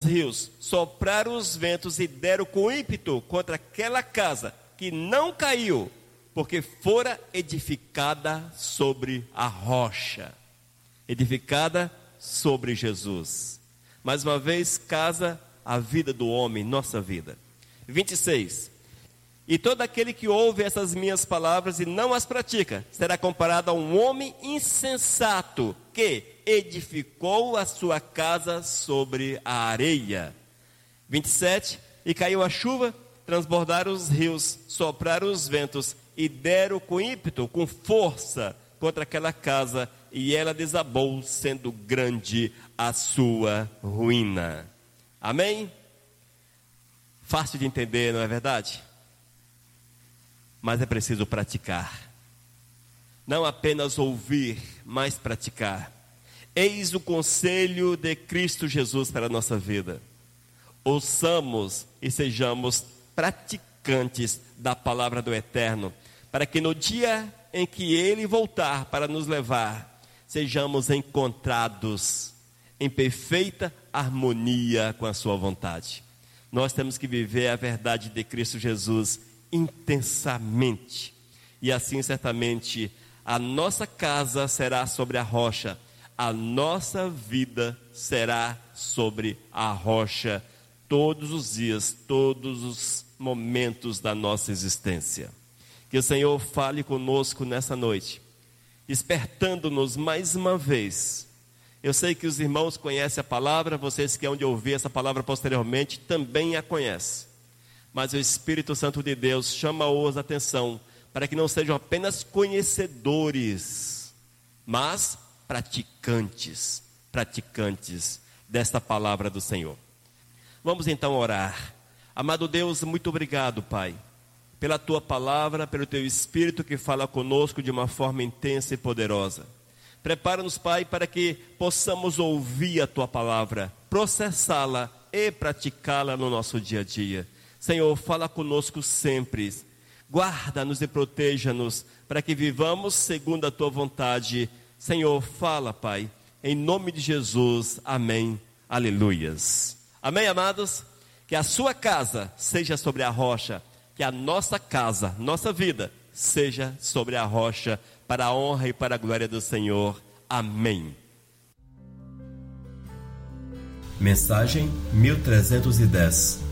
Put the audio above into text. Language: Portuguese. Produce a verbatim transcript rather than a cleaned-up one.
rios, sopraram os ventos e deram com ímpeto contra aquela casa, que não caiu, porque fora edificada sobre a rocha. Edificada sobre Jesus. Mais uma vez, casa a vida do homem, nossa vida. vinte e seis. E todo aquele que ouve essas minhas palavras e não as pratica, será comparado a um homem insensato, que edificou a sua casa sobre a areia. vinte e sete. E caiu a chuva, transbordaram os rios, sopraram os ventos, e deram com ímpeto, com força, contra aquela casa, e ela desabou, sendo grande a sua ruína. Amém? Fácil de entender, não é verdade? Mas é preciso praticar. Não apenas ouvir, mas praticar. Eis o conselho de Cristo Jesus para a nossa vida. Ouçamos e sejamos praticantes da palavra do Eterno, para que no dia em que Ele voltar para nos levar, sejamos encontrados em perfeita harmonia com a sua vontade. Nós temos que viver a verdade de Cristo Jesus intensamente, e assim certamente a nossa casa será sobre a rocha, a nossa vida será sobre a rocha, todos os dias, todos os momentos da nossa existência. Que o Senhor fale conosco nessa noite, despertando-nos mais uma vez. Eu sei que os irmãos conhecem a palavra, vocês que hão de ouvir essa palavra posteriormente também a conhecem. Mas o Espírito Santo de Deus chama-os a atenção, para que não sejam apenas conhecedores, mas praticantes, praticantes desta palavra do Senhor. Vamos então orar. Amado Deus, muito obrigado, Pai, pela Tua palavra, pelo Teu Espírito que fala conosco de uma forma intensa e poderosa. Prepara-nos, Pai, para que possamos ouvir a Tua palavra, processá-la e praticá-la no nosso dia a dia. Senhor, fala conosco sempre, guarda-nos e proteja-nos, para que vivamos segundo a Tua vontade. Senhor, fala, Pai, em nome de Jesus, amém, aleluias. Amém, amados? Que a sua casa seja sobre a rocha, que a nossa casa, nossa vida, seja sobre a rocha, para a honra e para a glória do Senhor, amém. Mensagem mil trezentos e dez.